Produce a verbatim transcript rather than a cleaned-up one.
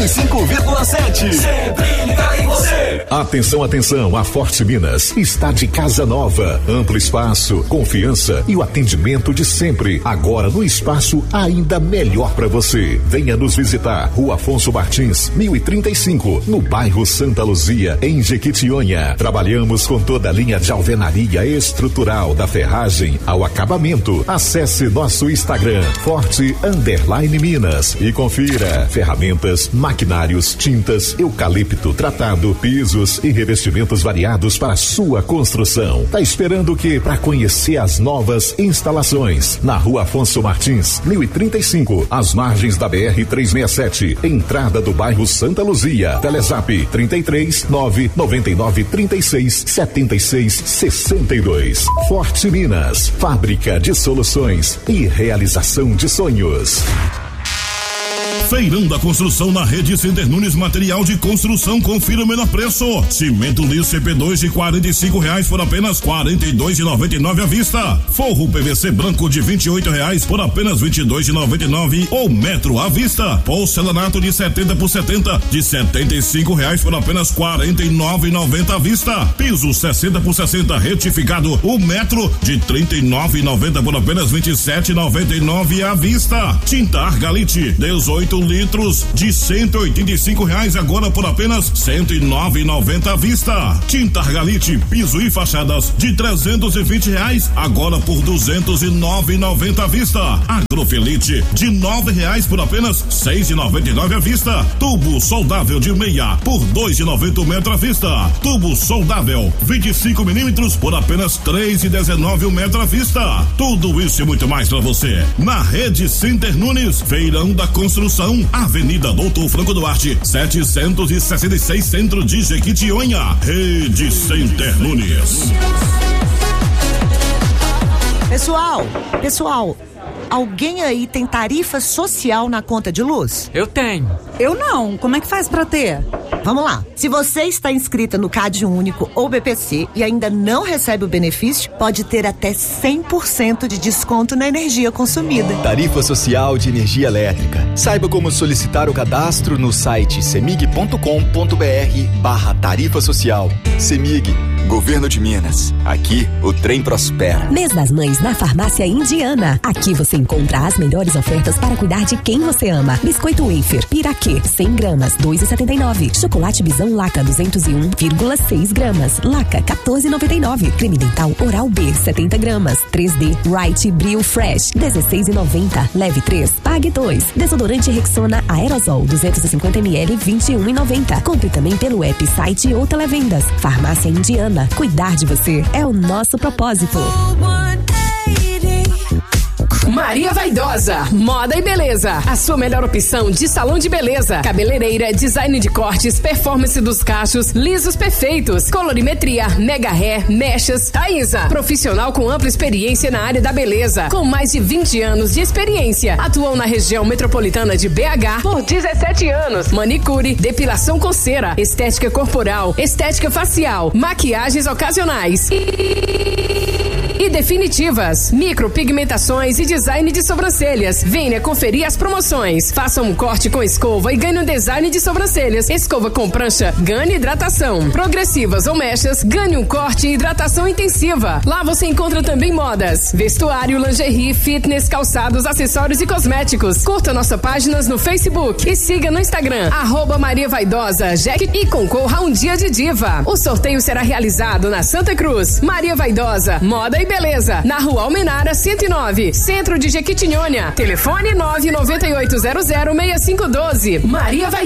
e cinco vírgula sete. Sempre ligar em você. Atenção, atenção, a Forte Minas está de casa nova, amplo espaço, confiança e o atendimento de sempre. Agora no espaço ainda melhor para você. Venha nos visitar, Rua Afonso Martins, mil e trinta e cinco, no bairro Santa Luzia, em Jequitinhonha. Trabalhamos com toda a linha de alvenaria estrutural, da ferragem ao acabamento. Acesse nosso Instagram, Forte Underline Minas, e confira ferramentas, maquinários, tintas, eucalipto tratado, pisos e revestimentos variados para sua construção. Tá esperando o quê? Para conhecer as novas instalações na Rua Afonso Martins, mil e trinta e cinco, às margens da B R trezentos e sessenta e sete, entrada do bairro Santa Luzia. Telezap trinta e três, nove noventa e nove, trinta e seis, setenta e seis, sessenta e dois. Forte Minas, fábrica de soluções e realização de sonhos. Feirão da Construção na Rede Center Nunes, material de construção, confira o menor preço. Cimento liso C P dois de quarenta e cinco reais por apenas quarenta e dois e noventa e nove à vista. Forro P V C branco de vinte e oito reais por apenas vinte e dois e noventa e nove ou metro à vista. Porcelanato de setenta por setenta de setenta e cinco reais por apenas quarenta e nove e noventa à vista. Piso sessenta por sessenta retificado, o metro de trinta e nove e noventa por apenas vinte e sete e noventa e nove à vista. Tinta Argalite dezoito litros de cento e oitenta e cinco reais agora por apenas cento e nove e noventa à vista. Tinta Argalite piso e fachadas de trezentos e vinte reais agora por duzentos e nove e noventa à vista. Agrofelite de nove reais por apenas seis e noventa e nove à vista. Tubo soldável de meia por dois e noventa o metro à vista. Tubo soldável vinte e cinco milímetros por apenas três e dezenove o metro à vista. Tudo isso e muito mais para você na Rede Center Nunes, Feirão da Construção, Avenida Doutor Franco Duarte, setecentos e sessenta e seis, Centro de Jequitinhonha. Rede Center Nunes. Pessoal, pessoal, alguém aí tem tarifa social na conta de luz? Eu tenho. Eu não. Como é que faz pra ter? Vamos lá. Se você está inscrita no Cade Único ou B P C e ainda não recebe o benefício, pode ter até cem por cento de desconto na energia consumida. Tarifa Social de Energia Elétrica. Saiba como solicitar o cadastro no site semig ponto com ponto br barra tarifa social. Semig, Governo de Minas. Aqui o trem prospera. Mês das Mães na Farmácia Indiana. Aqui você encontra as melhores ofertas para cuidar de quem você ama. Biscoito wafer Piraquê, cem gramas, dois reais e setenta e nove centavos. Chocolate Bisão Laca, duzentos e um vírgula seis gramas. Laca, quatorze reais e noventa e nove centavos. Creme dental Oral B, setenta gramas. três D Right Brio Fresh, dezesseis reais e noventa centavos. Leve três, pague dois. Desodorante Rexona Aerosol, duzentos e cinquenta mililitros, vinte e um reais e noventa centavos. Compre também pelo app, site ou televendas. Farmácia Indiana. Cuidar de você é o nosso propósito. Maria Vaidosa, moda e beleza. A sua melhor opção de salão de beleza. Cabeleireira, design de cortes, performance dos cachos, lisos perfeitos, colorimetria, mega hair, mechas. Thaísa, profissional com ampla experiência na área da beleza, com mais de vinte anos de experiência. Atuou na região metropolitana de B H por dezessete anos. Manicure, depilação com cera, estética corporal, estética facial, maquiagens ocasionais e definitivas, micropigmentações e design de sobrancelhas. Venha conferir as promoções. Faça um corte com escova e ganhe um design de sobrancelhas. Escova com prancha, ganhe hidratação. Progressivas ou mechas, ganhe um corte e hidratação intensiva. Lá você encontra também modas, vestuário, lingerie, fitness, calçados, acessórios e cosméticos. Curta nossas páginas no Facebook e siga no Instagram, arroba Maria Vaidosa Jack, e concorra a um dia de diva. O sorteio será realizado na Santa Cruz. Maria Vaidosa, moda e beleza, na Rua Almenara cento e nove, Centro de Jequitinhonha. Telefone nove nove oito zero zero seis cinco um dois. Maria Vai